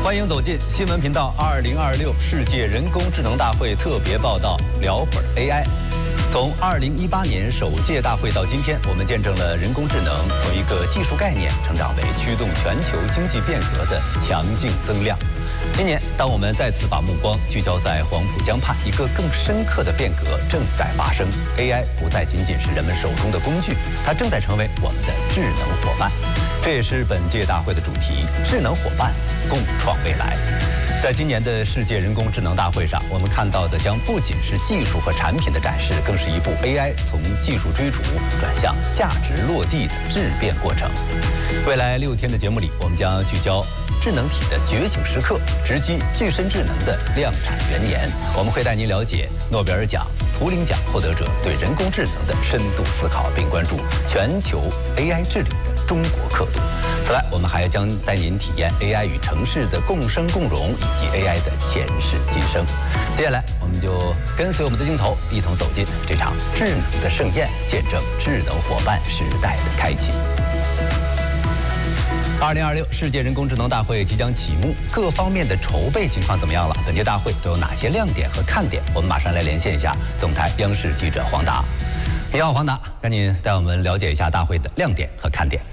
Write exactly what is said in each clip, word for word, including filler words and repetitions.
欢迎走进新闻频道二零二六世界人工智能大会特别报道，聊会儿 A I。从二零一八年首届大会到今天，我们见证了人工智能从一个技术概念成长为驱动全球经济变革的强劲增量。今年，当我们再次把目光聚焦在黄浦江畔，一个更深刻的变革正在发生。A I 不再仅仅是人们手中的工具，它正在成为我们的智能伙伴。这也是本届大会的主题：智能伙伴共创未来。在今年的世界人工智能大会上，我们看到的将不仅是技术和产品的展示，更是一部 A I 从技术追逐转向价值落地的质变过程。未来六天的节目里，我们将聚焦智能体的觉醒时刻，直击具身智能的量产元年。我们会带您了解诺贝尔奖、图灵奖获得者对人工智能的深度思考，并关注全球 A I 治理的中国刻度。此外，我们还将带您体验 A I 与城市的共生共荣，以及 A I 的前世今生。接下来，我们就跟随我们的镜头，一同走进这场智能的盛宴，见证智能伙伴时代的开启。二零二六世界人工智能大会即将启幕，各方面的筹备情况怎么样了？本届大会都有哪些亮点和看点？我们马上来连线一下总台央视记者黄达。你好，黄达，赶紧带我们了解一下大会的亮点和看点。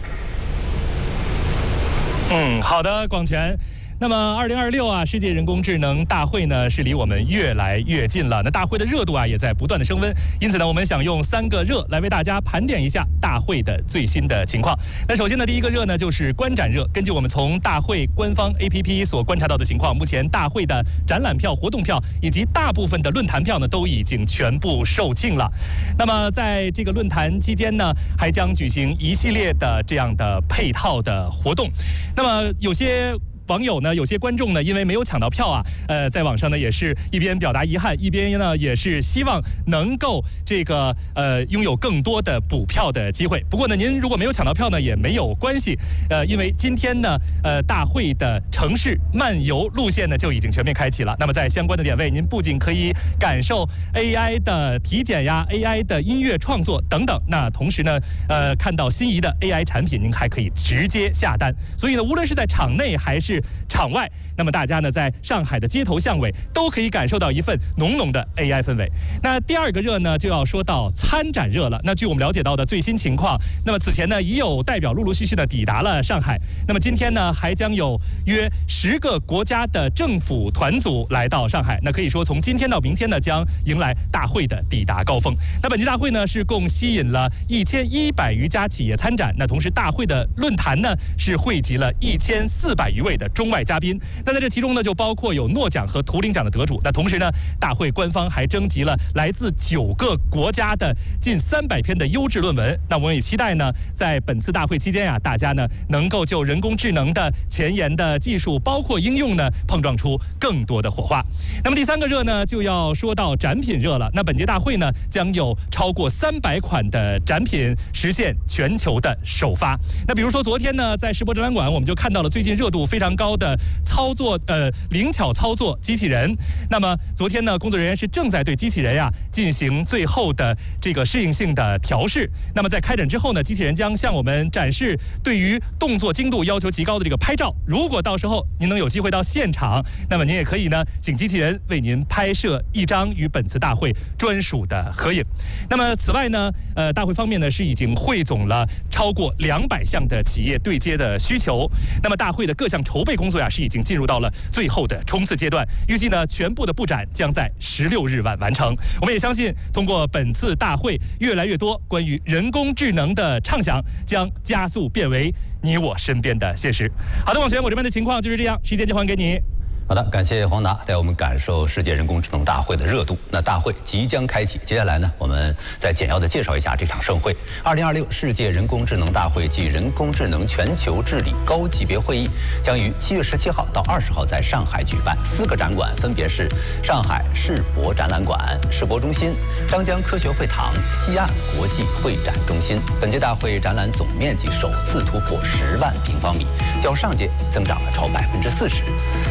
嗯，好的，广泉。那么，二零二六啊，世界人工智能大会呢是离我们越来越近了。那大会的热度啊也在不断的升温，因此呢，我们想用三个热来为大家盘点一下大会的最新的情况。那首先呢，第一个热呢就是观展热。根据我们从大会官方 A P P 所观察到的情况，目前大会的展览票、活动票以及大部分的论坛票呢都已经全部售罄了。那么在这个论坛期间呢，还将举行一系列的这样的配套的活动。那么有些网友呢，有些观众呢，因为没有抢到票啊，呃，在网上呢也是一边表达遗憾，一边呢也是希望能够这个呃拥有更多的补票的机会。不过呢，您如果没有抢到票呢，也没有关系，呃，因为今天呢，呃，大会的城市漫游路线呢就已经全面开启了。那么在相关的点位，您不仅可以感受 A I 的体检呀、A I 的音乐创作等等，那同时呢，呃，看到心仪的 A I 产品，您还可以直接下单。所以呢，无论是在场内还是场外，那么大家呢在上海的街头巷尾都可以感受到一份浓浓的 A I 氛围。那第二个热呢，就要说到参展热了。那据我们了解到的最新情况，那么此前呢已有代表陆陆续续的抵达了上海。那么今天呢，还将有约十个国家的政府团组来到上海。那可以说从今天到明天呢，将迎来大会的抵达高峰。那本届大会呢是共吸引了一千一百余家企业参展。那同时大会的论坛呢是汇集了一千四百余位的中外嘉宾。那在这其中呢，就包括有诺奖和图灵奖的得主。那同时呢，大会官方还征集了来自九个国家的近三百篇的优质论文。那我们也期待呢，在本次大会期间呀、啊，大家呢能够就人工智能的前沿的技术，包括应用呢，碰撞出更多的火花。那么第三个热呢，就要说到展品热了。那本届大会呢，将有超过三百款的展品实现全球的首发。那比如说昨天呢，在世博展览馆，我们就看到了最近热度非常高的操作呃灵巧操作机器人。那么昨天呢，工作人员是正在对机器人呀、啊、进行最后的这个适应性的调试。那么在开展之后呢，机器人将向我们展示对于动作精度要求极高的这个拍照。如果到时候您能有机会到现场，那么您也可以呢请机器人为您拍摄一张与本次大会专属的合影。那么此外呢，呃，大会方面呢是已经汇总了超过两百项的企业对接的需求。那么大会的各项筹备工作呀是已经进入到了最后的冲刺阶段，预计呢全部的布展将在十六日晚完成。我们也相信，通过本次大会，越来越多关于人工智能的畅想将加速变为你我身边的现实。好的，广泉，我这边的情况就是这样，时间就还给你。 好的，感谢黄达带我们感受世界人工智能大会的热度。那大会即将开启，接下来呢，我们再简要的介绍一下这场盛会。二零二六世界人工智能大会暨人工智能全球治理高级别会议将于七月十七号到二十号在上海举办。四个展馆分别是上海世博展览馆、世博中心、张江科学会堂、西岸国际会展中心。本届大会展览总面积首次突破十万平方米，较上届增长了超百分之四十。展览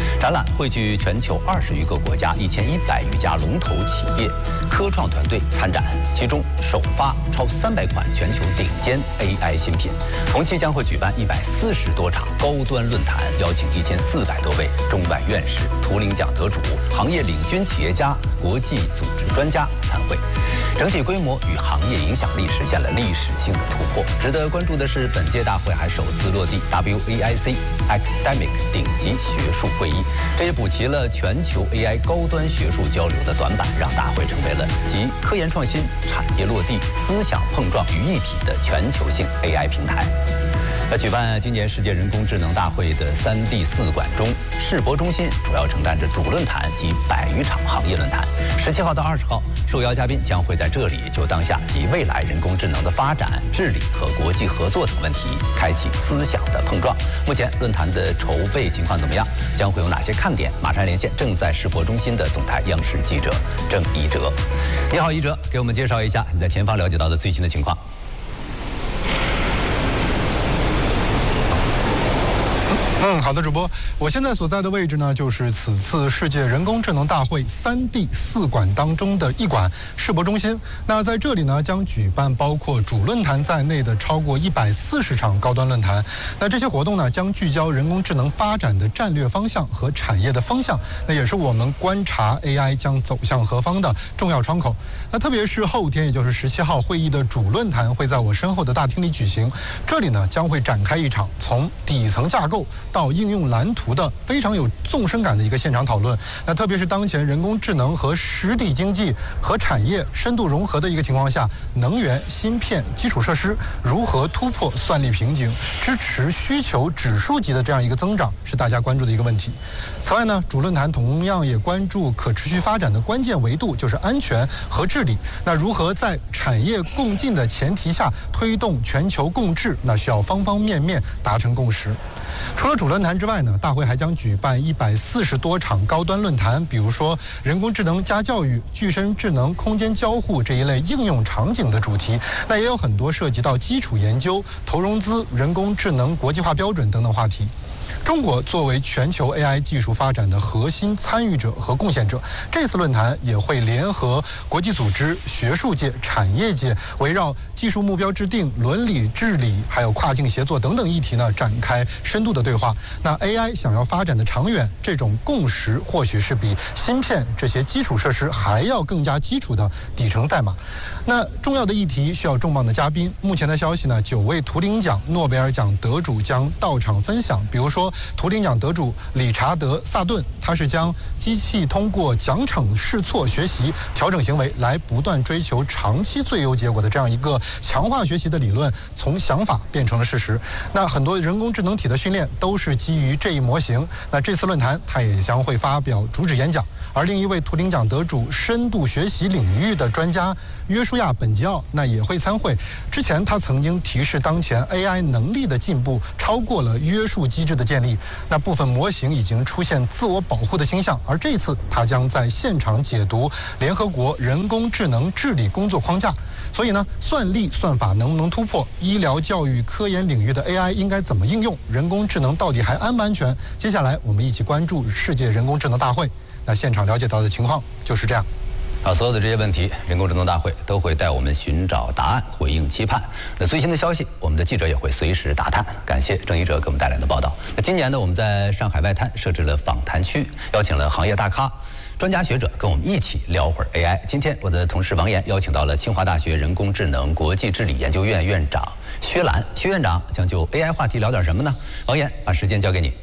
汇聚全球二十余个国家一千一百余家龙头企业、科创团队参展，其中首发超三百款全球顶尖 A I 新品。同期将会举办一百四十多场高端论坛，邀请一千四百多位中外院士、图灵奖得主、行业领军企业家、国际组织专家参会。整体规模与行业影响力实现了历史性的突破。值得关注的是，本届大会还首次落地 W A I C Academic 顶级学术会议，这也补齐了全球 A I 高端学术交流的短板，让大会成为了集科研创新、产业落地、思想碰撞于一体的全球性 A I 平台。在举办今年世界人工智能大会的三 D 四馆中，世博中心主要承担着主论坛及百余场行业论坛。十七号到二十号，受邀嘉宾将会在这里就当下及未来人工智能的发展、治理和国际合作等问题开启思想的碰撞。目前论坛的筹备情况怎么样？将会有哪些看点？马上连线正在世博中心的总台央视记者郑一哲。你好，一哲，给我们介绍一下你在前方了解到的最新的情况。 嗯，好的，主播，我现在所在的位置呢，就是此次世界人工智能大会三 D 四馆当中的一馆世博中心。那在这里呢，将举办包括主论坛在内的超过一百四十场高端论坛。那这些活动呢，将聚焦人工智能发展的战略方向和产业的风向，那也是我们观察 A I 将走向何方的重要窗口。那特别是后天，也就是十七号会议的主论坛会在我身后的大厅里举行，这里呢将会展开一场从底层架构到应用蓝图的非常有纵深感的一个现场讨论。那特别是当前人工智能和实体经济和产业深度融合的一个情况下，能源、芯片、基础设施如何突破算力瓶颈，支持需求指数级的这样一个增长，是大家关注的一个问题。此外呢，主论坛同样也关注可持续发展的关键维度，就是安全和治理。那如何在产业共进的前提下推动全球共治，那需要方方面面达成共识。除了主论坛之外呢，大会还将举办一百四十多场高端论坛，比如说人工智能加教育、具身智能、空间交互这一类应用场景的主题。那也有很多涉及到基础研究、投融资、人工智能国际化标准等等话题。中国作为全球 A I 技术发展的核心参与者和贡献者，这次论坛也会联合国际组织、学术界、产业界，围绕技术目标制定、伦理治理，还有跨境协作等等议题呢，展开深度的对话。那 A I 想要发展的长远，这种共识或许是比芯片这些基础设施还要更加基础的底层代码。那重要的议题需要重磅的嘉宾。目前的消息呢，九位图灵奖、诺贝尔奖得主将到场分享，比如说图灵奖得主理查德·萨顿，他是将机器通过奖惩试错学习调整行为来不断追求长期最优结果的这样一个强化学习的理论，从想法变成了事实。那很多人工智能体的训练都是基于这一模型。那这次论坛他也将会发表主旨演讲。而另一位图灵奖得主深度学习领域的专家约书亚·本吉奥，那也会参会。之前他曾经提示，当前 A I 能力的进步超过了约束机制的建立，那部分模型已经出现自我保护的倾向。而这一次他将在现场解读联合国人工智能治理工作框架。所以呢，算力算法能不能突破？医疗、教育、科研领域的 A I 应该怎么应用？人工智能到底还安不安全？接下来我们一起关注世界人工智能大会。那现场了解到的情况就是这样。 好，所有的这些问题，人工智能大会都会带我们寻找答案，回应期盼。那最新的消息，我们的记者也会随时打探。感谢郑一哲给我们带来的报道。那今年呢，我们在上海外滩设置了访谈区，邀请了行业大咖、专家学者跟我们一起聊会儿 A I。今天我的同事王岩邀请到了清华大学人工智能国际治理研究院院长薛兰。薛院长将就 A I 话题聊点什么呢？王岩，把时间交给你。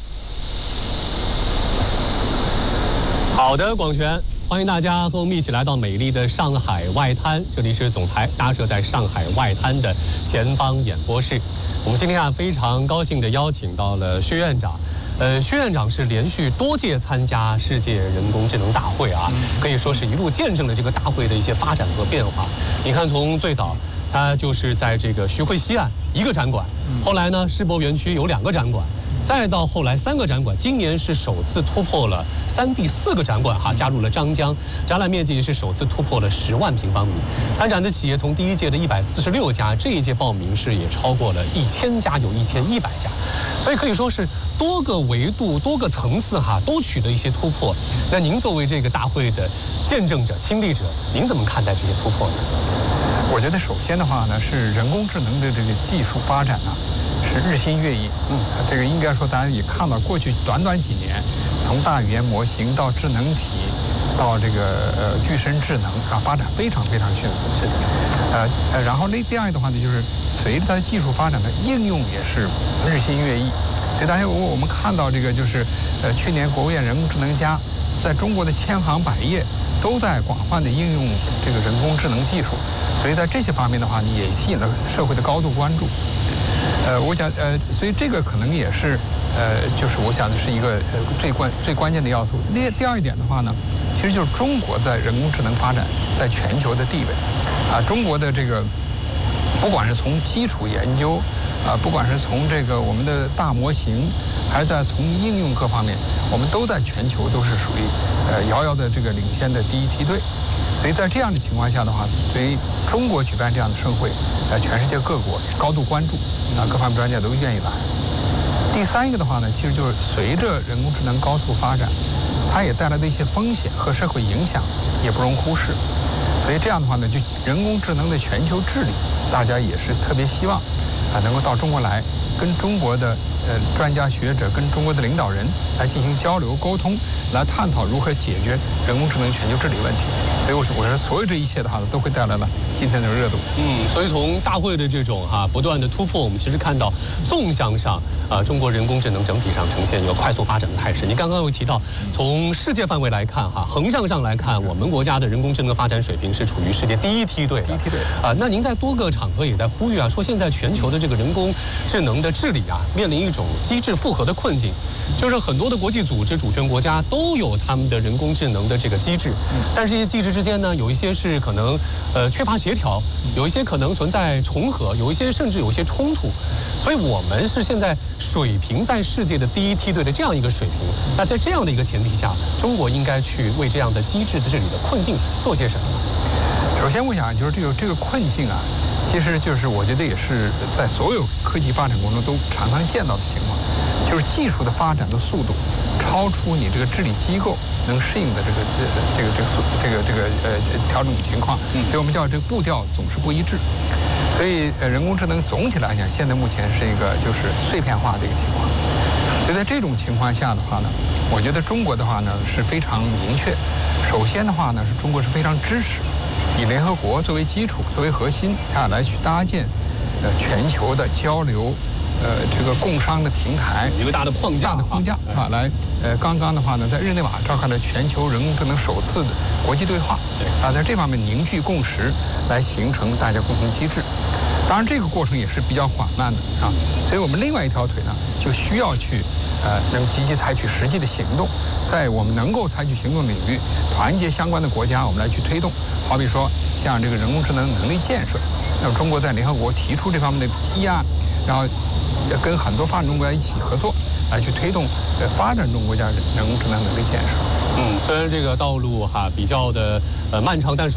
好的，广泉，欢迎大家和我们一起来到美丽的上海外滩。这里是总台搭设在上海外滩的前方演播室。我们今天啊非常高兴地邀请到了薛院长。呃，薛院长是连续多届参加世界人工智能大会啊，可以说是一路见证了这个大会的一些发展和变化。你看，从最早他就是在这个徐汇西岸一个展馆，后来呢世博园区有两个展馆。再到后来三个展馆，今年是首次突破了三 D 四个展馆哈，加入了张江，展览面积也是首次突破了十万平方米。参展的企业从第一届的一百四十六家，这一届报名是也超过了一千家，有一千一百家，所以可以说是多个维度、多个层次哈都取得一些突破。那您作为这个大会的见证者、亲历者，您怎么看待这些突破呢？ 我觉得首先的话呢，是人工智能的这个技术发展呢、啊，是日新月异。嗯，这个应该说大家也看到，过去短短几年，从大语言模型到智能体，到这个呃具身智能啊，发展非常非常迅速。是的。呃呃，然后那第二个的话呢，就是随着它的技术发展的应用也是日新月异。所以大家我我们看到这个就是呃去年国务院人工智能家在中国的千行百业都在广泛的应用这个人工智能技术。所以在这些方面的话呢，也吸引了社会的高度关注。呃，我想，呃，所以这个可能也是，呃，就是我讲的是一个呃最关最关键的要素。第第二一点的话呢，其实就是中国在人工智能发展在全球的地位。啊，中国的这个，不管是从基础研究，啊，不管是从这个我们的大模型，还是在从应用各方面，我们都在全球都是属于呃遥遥的这个领先的第一梯队。所以在这样的情况下的话，对于中国举办这样的盛会，呃，全世界各国高度关注，啊，各方面专家都愿意来。第三一个的话呢，其实就是随着人工智能高速发展，它也带来的一些风险和社会影响也不容忽视。所以这样的话呢，就人工智能的全球治理，大家也是特别希望啊能够到中国来，跟中国的呃专家学者、跟中国的领导人来进行交流沟通，来探讨如何解决人工智能全球治理问题。所以我我说，所有这一切的话，都会带来了今天的热度。 嗯，所以从大会的这种哈不断的突破，我们其实看到纵向上啊，中国人工智能整体上呈现一个快速发展的态势。您刚刚有提到，从世界范围来看哈，横向上来看，我们国家的人工智能发展水平是处于世界第一梯队的。 第一梯队啊，那您在多个场合也在呼吁啊，说现在全球的这个人工智能的治理啊，面临一种机制复合的困境，就是很多的国际组织、主权国家都有他们的人工智能的这个机制，但是这些机制之间呢，有一些是可能呃缺乏协调，有一些可能存在重合，有一些甚至有一些冲突，所以我们是现在水平在世界的第一梯队的这样一个水平。那在这样的一个前提下，中国应该去为这样的机制的治理的困境做些什么？ 首先，我想就是这个这个困境啊，其实就是我觉得也是在所有科技发展过程中都常常见到的情况，就是技术的发展的速度超出你这个治理机构能适应的这个这个这个速这个这个呃调整情况，所以我们叫这个步调总是不一致。所以呃人工智能总体来讲，现在目前是一个就是碎片化的一个情况。所以在这种情况下的话呢，我觉得中国的话呢是非常明确。首先的话呢，是中国是非常支持以联合国作为基础、作为核心啊，来去搭建呃全球的交流。呃，这个共商的平台， 一个大的框架， 大的框架啊，来，呃，刚刚的话呢，在日内瓦召开了全球人工智能首次的国际对话，啊，在这方面凝聚共识，来形成大家共同机制。当然，这个过程也是比较缓慢的啊，所以我们另外一条腿呢，就需要去，呃，能积极采取实际的行动，在我们能够采取行动领域，团结相关的国家，我们来去推动。好比说，像这个人工智能能力建设，那么中国在联合国提出这方面的提案，然后跟很多发展中国家一起合作，来去推动呃发展中国家人工智能能力建设。 嗯，虽然这个道路哈比较的呃漫长，但是